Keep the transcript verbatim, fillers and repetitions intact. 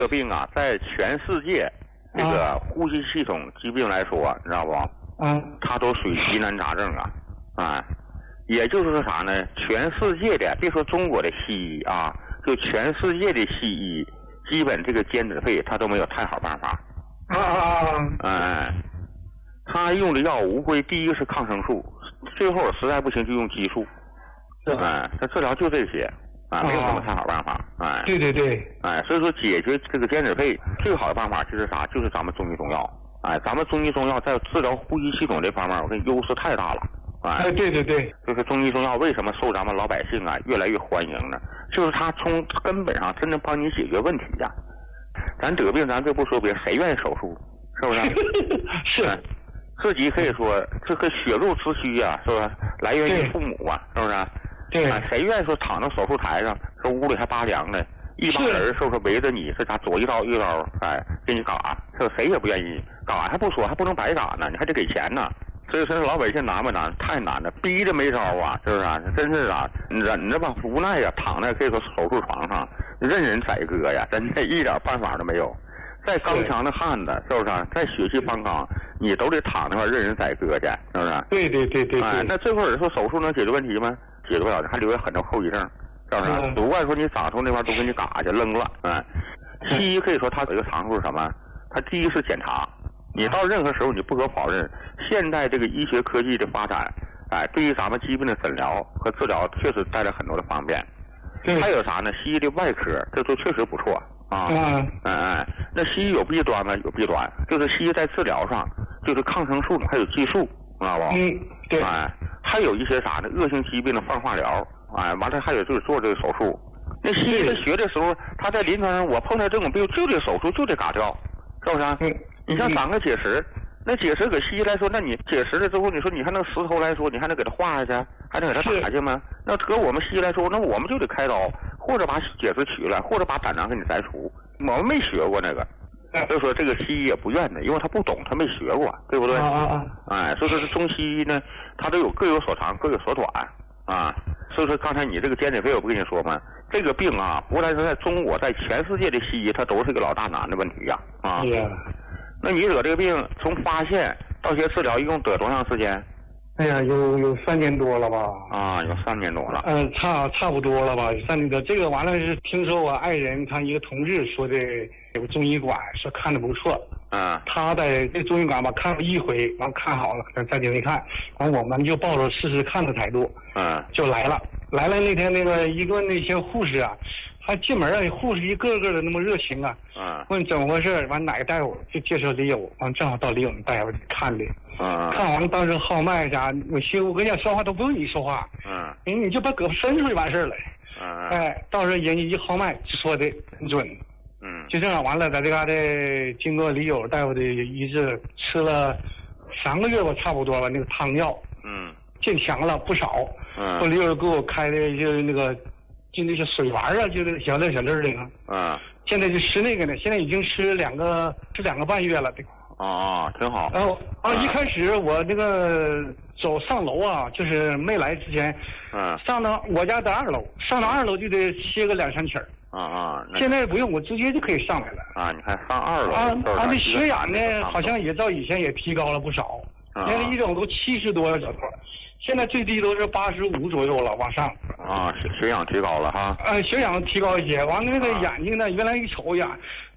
这病啊，在全世界这个呼吸系统疾病来说，你知道不？ 嗯， 它都属于疑难杂症啊，啊，也就是说啥呢？全世界的，别说中国的西医啊，就全世界的西医，基本这个间质肺它都没有太好办法。 啊啊啊！ 哎，他用的药无非第一个是抗生素，最后实在不行就用激素。哎，他治疗就这些。啊，没有什么太好办法，哎， 对对对， 哎，所以说解决这个间质肺最好的办法就是啥？就是咱们中医中药，哎，咱们中医中药在治疗呼吸系统这方面，我跟优势太大了，哎， 哎，对对对， 就是中医中药为什么受咱们老百姓啊越来越欢迎呢？就是它从根本上真能帮你解决问题呀。咱得病，咱这不说别，谁愿意手术？是不是？ 是， 哎，自己可以说这个血肉之躯呀，是不是？来源于父母啊，是不是？ 对， 啊，谁愿意说躺在手术台上，说屋里还拔凉呢？一帮人是不是围着你，这家左一刀右刀，哎，给你嘎，这谁也不愿意嘎，还不说，还不能白嘎呢，你还得给钱呢。所以说老百姓难不难？太难了，逼着没招啊，是不是啊？真是啊，忍着吧，无奈呀，躺在这个手术床上，任人宰割呀，真的一点办法都没有。再刚强的汉子，是不是啊？再血气方刚，你都得躺那块任人宰割去，是不是？ 对对对对。 哎，那最后人说手术能解决问题吗？解决不了，还留下很多后遗症，是不是？ 嗯、 不怪说你长出那块都给你嘎去扔了，哎。西医可以说它有一个长处是什么？它第一是检查，你到任何时候你不可否认，现代这个医学科技的发展，哎，对于咱们疾病的诊疗和治疗确实带来很多的方便。还有啥呢？西医的外科这都确实不错啊。嗯哎哎，那西医有弊端吗？有弊端，就是西医在治疗上，就是抗生素还有激素，知道不？ 嗯，对。 哎。还有一些啥呢？恶性疾病的放化疗，哎，完了还有就是做这个手术。那西医在学的时候，他在临床上，我碰到这种病就得手术，就得嘎掉，是不是、啊？嗯。你像长个结石，那结石搁西医来说，那你结石了之后，你说你还能石头来说，你还能给它化下去，还能给它打下去吗？那搁我们西医来说，那我们就得开刀，或者把结石取了，或者把胆囊给你摘除。我们没学过那个。所以说这个西医也不愿的，因为他不懂，他没学过，对不对？啊啊啊！哎，所以说这中西医呢，他都有各有所长，各有所短啊。所以说刚才你这个间质肺，我不跟你说吗？这个病啊，无论是在中国，在全世界的西医，它都是个老大难的问题呀！啊，啊那你得这个病，从发现到学治疗，一共得多长时间？ 哎呀，有有三年多了吧？ 啊，有三年多了。 嗯，差差不多了吧？三年多。这个完了是听说我爱人他一个同事说的，有个中医馆说看的不错。嗯。他在这中医馆吧看了一回，完看好了，再进去看，完我们就抱着试试看的态度，嗯，就来了。来了那天那个一个那些护士啊，他进门啊，护士一个个的那么热情啊，嗯，问怎么回事，完哪个大夫就介绍李友，完正好到李友大夫看的。嗯，看完当时号脉啥，我寻我跟你讲说话都不用你说话，嗯，你就把胳膊伸出去完事儿了，嗯，哎，到时候人家一号脉说的很准，嗯，就这样完了，在这嘎达经过李友大夫的医治，吃了三个月吧，差不多吧，那个汤药，嗯，渐强了不少，嗯，后李友给我开的就是那个就那些水丸啊，就那个小粒小粒的啊，嗯，现在就吃那个呢，现在已经吃两个吃两个半月了，这个。 啊，挺好。 然后啊，一开始我这个走上楼啊，就是没来之前，嗯，上到我家在二楼，上到二楼就得歇个两三气儿。啊啊，现在不用，我直接就可以上来了。 啊，你看上二楼。 啊啊，那血氧呢，好像也照以前也提高了不少。原来一种都七十多了，现在最低都是八十五左右了，往上。 啊，血血氧提高了哈。 呃，血氧提高一些，完了那个眼睛呢，原来一瞅呀，